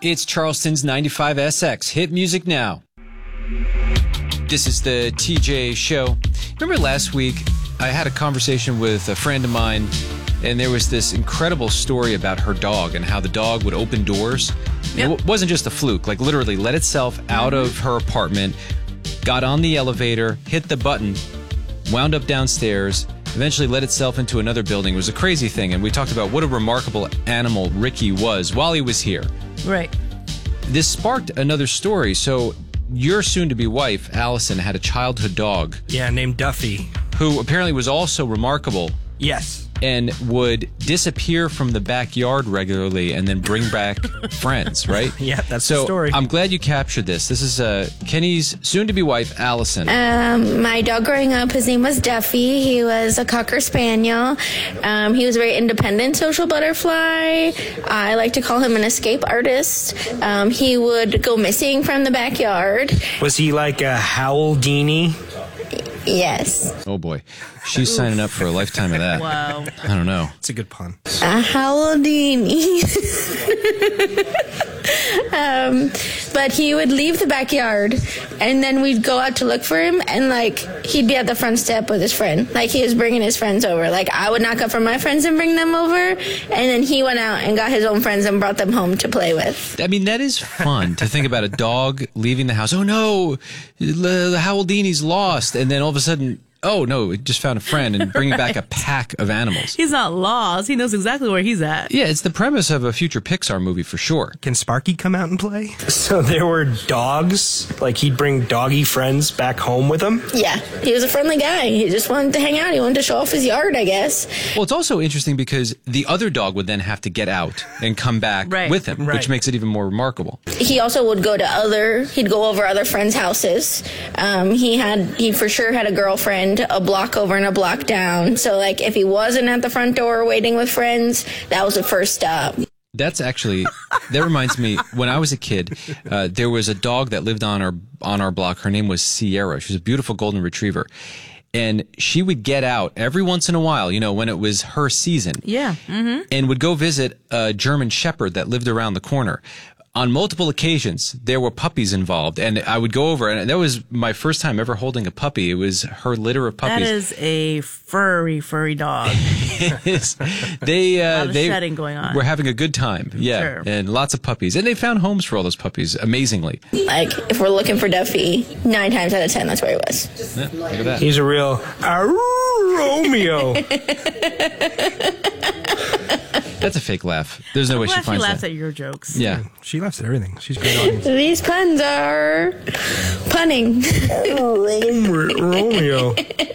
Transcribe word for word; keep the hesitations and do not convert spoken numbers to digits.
It's Charleston's ninety-five S X. Hit music now. This is the T J Show. Remember last week, I had a conversation with a friend of mine, and there was this incredible story about her dog and how the dog would open doors. Yep. It wasn't just a fluke, like literally let itself out of her apartment, got on the elevator, hit the button, wound up downstairs, eventually let itself into another building. It was a crazy thing, and we talked about what a remarkable animal Ricky was while he was here. Right. This sparked another story. So your soon-to-be wife, Allison, had a childhood dog. Yeah, named Duffy. Who apparently was also remarkable. Yes. And would disappear from the backyard regularly and then bring back friends, right? Yeah, that's so the story. I'm glad you captured this. This is uh, Kenny's soon-to-be wife, Allison. Um, my dog growing up, his name was Duffy. He was a Cocker Spaniel. Um, he was a very independent social butterfly. I like to call him an escape artist. Um, he would go missing from the backyard. Was he like a Howldini? Yes. Oh, boy. She's signing up for a lifetime of that. Wow. I don't know. It's a good pun. A Howldini. um, but he would leave the backyard, and then we'd go out to look for him, and, like, he'd be at the front step with his friend. Like, he was bringing his friends over. Like, I would knock up for my friends and bring them over, and then he went out and got his own friends and brought them home to play with. I mean, that is fun to think about a dog leaving the house. Oh, no, the Howldini's lost. And then all of a sudden, oh, no, it just found a friend and bringing back a pack of animals. He's not lost. He knows exactly where he's at. Yeah, it's the premise of a future Pixar movie for sure. Can Sparky come out and play? So there were dogs, like he'd bring doggy friends back home with him? Yeah, he was a friendly guy. He just wanted to hang out. He wanted to show off his yard, I guess. Well, it's also interesting because the other dog would then have to get out and come back right. with him, right. which makes it even more remarkable. He also would go to other, he'd go over other friends' houses. Um, he had, he for sure had a girlfriend a block over and a block down. So, like, if he wasn't at the front door waiting with friends, that was the first stop. That's actually, that reminds me, when I was a kid, uh, there was a dog that lived on our, on our block. Her name was Sierra. She was a beautiful golden retriever. And she would get out every once in a while, you know, when it was her season. Yeah. Mm-hmm. And would go visit a German Shepherd that lived around the corner. On multiple occasions, there were puppies involved, and I would go over, and that was my first time ever holding a puppy. It was her litter of puppies. That is a furry, furry dog. they uh, a lot of they shedding going on. were having a good time, yeah, Sure. and lots of puppies, and they found homes for all those puppies, amazingly. Like, if we're looking for Duffy, nine times out of ten, that's where he was. Yeah, look at that. He's a real Romeo. That's a fake laugh. There's no I'm way she glad she finds laughs that. at your jokes. Yeah. She laughs at everything. She's a great audience. These puns are punning. Romeo.